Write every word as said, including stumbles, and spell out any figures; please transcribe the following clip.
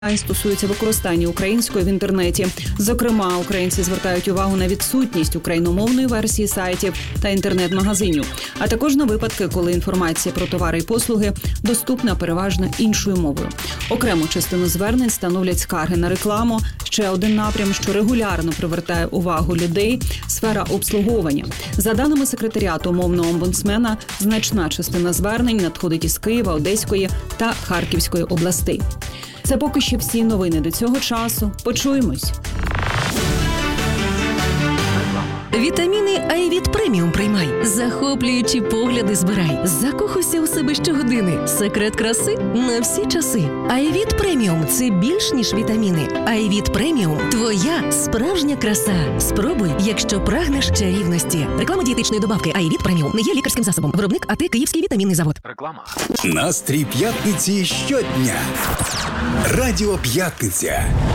стосується використання української в інтернеті. Зокрема, українці звертають увагу на відсутність україномовної версії сайтів та інтернет-магазинів, а також на випадки, коли інформація про товари і послуги доступна переважно іншою мовою. Окрему частину звернень становлять скарги на рекламу. Ще один напрям, що регулярно привертає увагу людей – сфера обслуговування. За даними секретаріату мовного омбудсмена, значна частина звернень надходить із Києва, Одеської та Харківської областей. Це поки що всі новини до цього часу. Почуємось. Вітаміни Айвіт Преміум приймай. Захоплюючі погляди збирай. Закохуйся у себе щогодини. Секрет краси на всі часи. Айвіт Преміум – це більш ніж вітаміни. Айвіт Преміум – твоя справжня краса. Спробуй, якщо прагнеш чарівності. Реклама дієтичної добавки Айвіт Преміум не є лікарським засобом. Виробник АТ Київський вітамінний завод. Реклама. Настрій п'ятниці щодня. Радіо П'ятниця.